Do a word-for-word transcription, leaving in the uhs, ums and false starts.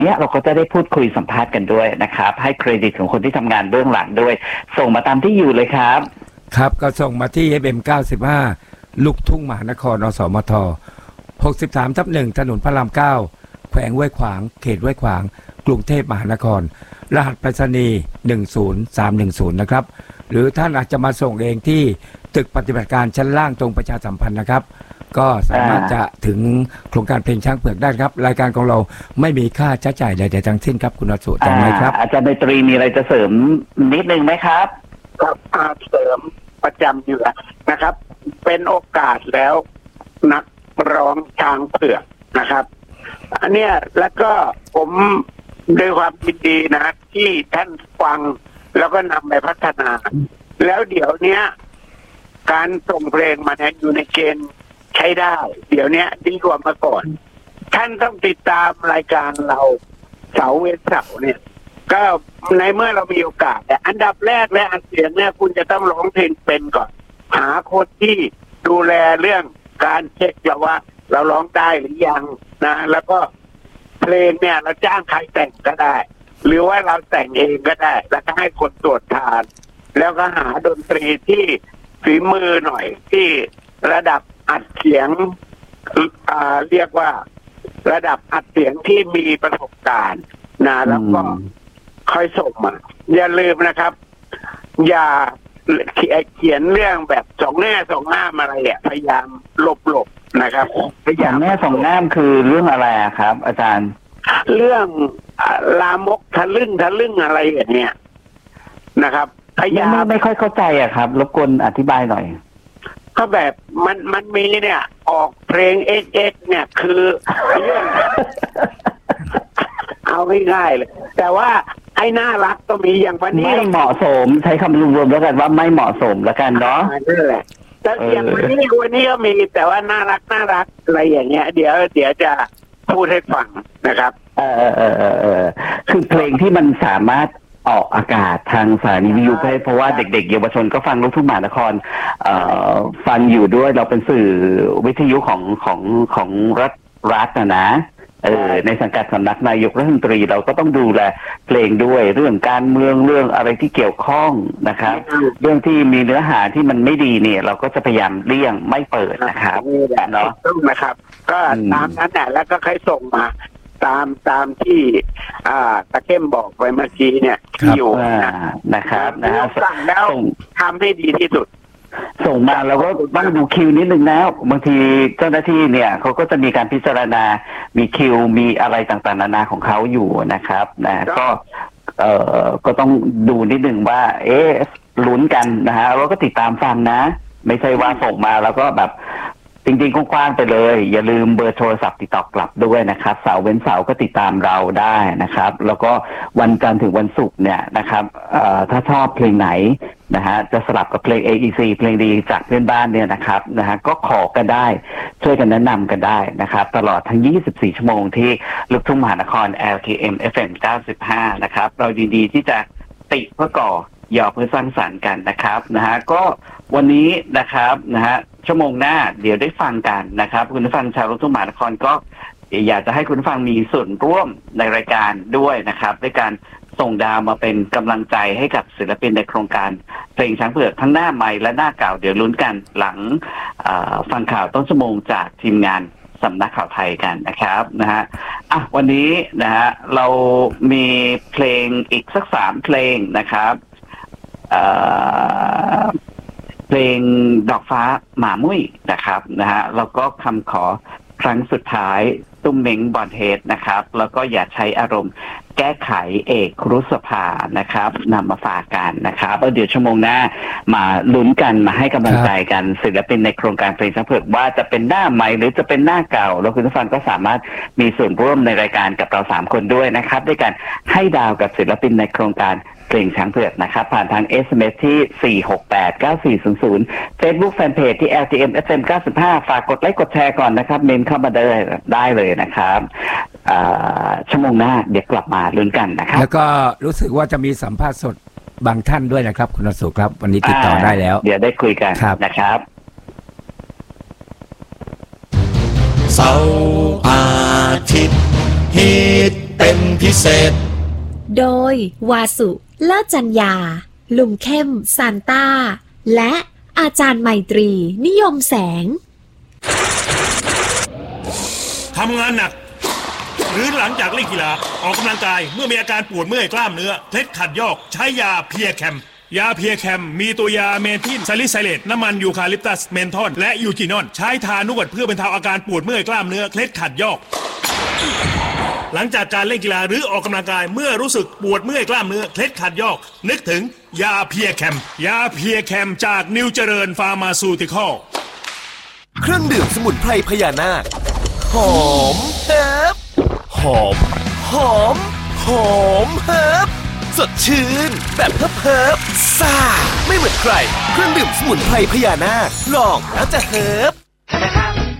เนี่ยเราก็จะได้พูดคุยสัมภาษณ์กันด้วยนะครับให้เครดิตของคนที่ทำงานเบื้องหลังด้วยส่งมาตามที่อยู่เลยครับครับก็ส่งมาที่ เอฟ เอ็ม เก้าสิบห้า ลูกทุ่งมหานครอสมท หกสิบสามทับหนึ่ง ถนนพระรามเก้าแขวงห้วยขวางเขตห้วยขวางกรุงเทพมหานครรหัสไปรษณีย์หนึ่งศูนย์สามหนึ่งศูนย์นะครับหรือท่านอาจจะมาส่งเองที่ตึกปฏิบัติการชั้นล่างตรงประชาสัมพันธ์นะครับก็สามารถจะถึงโครงการเพลงช้างเผือกได้ครับรายการของเราไม่มีค่าใช้จ่ายใดๆทั้งสิ้นครับคุณอสุต้องไหมครับอาจารย์ไมตรีมีอะไรจะเสริมนิดนึงไหมครับครับอาเสริมประจำอยู่นะครับเป็นโอกาสแล้วนักร้องช้างเผือกนะครับอันเนี้ยแล้วก็ผมด้วยความยินดีนะที่ท่านฟังแล้วก็นำไปพัฒนาแล้วเดี๋ยวเนี้ยการส่งเพลงมาเนี่ยอยู่ในเกณฑ์ใช้ได้เดี๋ยวนี้ดีกว่าเมื่อก่อนท่านต้องติดตามรายการเราเสาร์เว้นเสาร์เนี่ยก็ในเมื่อเรามีโอกาสแต่อันดับแรกและอันเสียงเนี่ยคุณจะต้องร้องเพลงเป็นก่อนหาคนที่ดูแลเรื่องการเช็คเราว่าเราร้องได้หรือยังนะแล้วก็เพลงเนี่ยเราจ้างใครแต่งก็ได้หรือว่าเราแต่งเองก็ได้แล้วก็ให้คนตรวจทานแล้วก็หาดนตรีที่ฝีมือหน่อยที่ระดับอัดเสียงอ่าเรียกว่าระดับอัดเสียงที่มีประสบการณ์นะแล้วก็ค่อยส่งมาอย่าลืมนะครับ อย่าเขียนเรื่องแบบสองแง่สองง่ามอะไรอ่ะพยายามหลบๆนะครับพยายามแง่สองง่ามคือเรื่องอะไรครับอาจารย์เรื่องลามกทะลึ่งทะลึ่งอะไรอย่างเงี้ยนะครับพยายามไม่ค่อยเข้าใจอ่ะครับรบกวนอธิบายหน่อยก็แบบมันมันมีเนี่ยออกเพลงเอ็กเอ็กเนี่ยคือเรื่องเอาง่ายๆเลยแต่ว่าไอ้น่ารักก็มีอย่างวันนี้ไม่เหมาะสมใช้คำรวมๆแล้วกันว่าไม่เหมาะสมแล้วกันเนาะนั่นแหละแต่อย่างวันนี้วันนี้ก็มีแต่ว่าน่ารักน่ารักอะไรอย่างเงี้ยเดี๋ยวเดี๋ยวจะพูดให้ฟังนะครับเออเออเออเออคือเพลงที่มันสามารถออกอากาศทางสถานีวิทยุเพราะว่าเด็กๆเยาวชนก็ฟังลูกทุ่งมหานครฟังอยู่ด้วยเราเป็นสื่อวิทยุของของของรัฐรัฐนะนะเออในสังกัดสำนักนายกรัฐมนตรีเราก็ต้องดูแลเพลงด้วยเรื่องการเมืองเรื่องอะไรที่เกี่ยวข้องนะครับเรื่องที่มีเนื้อหาที่มันไม่ดีเนี่ยเราก็จะพยายามเลี่ยงไม่เปิดนะครับเนาะต้องนะครับก็ตามนั้นแหละแล้วก็ใครส่งมาตามตามที่อ่าตะเข้มบอกไว้เมื่อกี้เนี่ยที่อยู่นะครับนะสั่งแล้วทำให้ดีที่สุดส่งมาเราก็ต้องดูคิวนิดนึงนะบางทีเจ้าหน้าที่เนี่ยเขาก็จะมีการพิจารณามีคิวมีอะไรต่างๆนานาของเขาอยู่นะครับนะก็เอ่อก็ต้องดูนิดนึงว่าเอ๊ะลุ้นกันนะฮะเราก็ติดตามฟังนะไม่ใช่ว่าส่งมาแล้วก็แบบจริงๆกว้างๆไปเลยอย่าลืมเบอร์โทรศัพท์ติดต่อกลับด้วยนะครับเสาร์เว้นเสาร์ก็ติดตามเราได้นะครับแล้วก็วันจันทร์ถึงวันศุกร์เนี่ยนะครับถ้าชอบเพลงไหนนะฮะจะสลับกับเพลง เอ อี ซี เพลงดีจากเพื่อนบ้านเนี่ยนะครับนะฮะก็ขอกันได้ช่วยกันแนะนำกันได้นะครับตลอดทั้งยี่สิบสี่ชั่วโมงที่ลูกทุ่งมหานคร แอล ที เอ็ม เอฟ เอ็ม เก้าสิบห้านะครับเรายินดีที่จะติเพื่อก่อยอเพื่อสร้างสรรค์กันนะครับนะฮะก็วันนี้นะครับนะฮะชั่วโมงหน้าเดี๋ยวได้ฟังกันนะครับคุณผู้ฟังชาวลูกทุ่งมหานครก็อยากจะให้คุณผู้ฟังมีส่วนร่วมในรายการด้วยนะครับด้วยการส่งดาวมาเป็นกำลังใจให้กับศิลปินในโครงการเพลงช้างเผือกทั้งหน้าใหม่และหน้าเก่าเดี๋ยวลุ้นกันหลังฟังข่าวต้นชั่วโมงจากทีมงานสำนักข่าวไทยกันนะครับนะฮะอ่ะวันนี้นะฮะเรามีเพลงอีกสักสามเพลงนะครับเพลงดอกฟ้าหมามุ้ยนะครับนะฮะแล้วก็คำขอครั้งสุดท้ายตุ้มเม้งบอลเฮดนะครับแล้วก็อย่าใช้อารมณ์แก้ไขเอกครุสภานะครับนำมาฝากกันนะครับแล้วเดี๋ยวชั่วโมงหน้ามาลุ้นกันมาให้กำลังใจกันศิลปินในโครงการเพลงช้างเผือกว่าจะเป็นหน้าใหม่หรือจะเป็นหน้าเก่าแล้วคุณผู้ฟังก็สามารถมีส่วนร่วมในรายการกับเราสามคนด้วยนะครับด้วยการให้ดาวกับศิลปินในโครงการเพลงช้างเผือกนะครับผ่านทาง เอส เอ็ม เอส ที่สี่ หก แปด เก้า สี่ ศูนย์ ศูนย์ Facebook Fanpage ที่ แอล ที เอ็ม เอฟ เอ็ม เก้าสิบห้าฝากกดไลค์กดแชร์ก่อนนะครับเมนเข้ามาได้ได้เลยนะครับชั่วโมงหน้าเดี๋ยวกลับมาลุ้นกันนะครับแล้วก็รู้สึกว่าจะมีสัมภาษณ์สดบางท่านด้วยนะครับคุณสุครับวันนี้ติดต่อได้แล้วเดี๋ยวได้คุยกันนะครับเสาร์อาทิตย์ฮิตเป็นพิเศษโดยวาสุเลิศจัญญาลุงเข้มซานต้าและอาจารย์ไมตรีนิยมแสงทำงานหนักหรือหลังจากเล่นกีฬาออกกำลังกายเมื่อมีอาการปวดเมื่อยกล้ามเนื้อเคล็ดขัดยอกใช้ยาเพียแคมยาเพียแคมมีตัวยาเมทิลซาลิไซเลตน้ำมันยูคาลิปตัสเมนทอนและยูจินอนใช้ทานวดเพื่อบรรเทาอาการปวดเมื่อยกล้ามเนื้อเคล็ดขัดยอกหลังจากการเล่นกีฬาหรือออกกำลังกายเมื่อรู้สึกปวดเมื่อยกล้ามเนื้อเคล็ดขัดยอกนึกถึงยาเพียแคมยาเพียแคมจากนิวเจริญฟาร์มาซูติคอลเครื่องดื่มสมุนไพรพญานาคหอมเฮิบหอมหอมหอมเฮิบสดชื่นแบบเฮิบเฮิบซ่าไม่เหมือนใครเครื่องดื่มสมุนไพรพญานาคลองแล้วจะเฮิบธนาคาร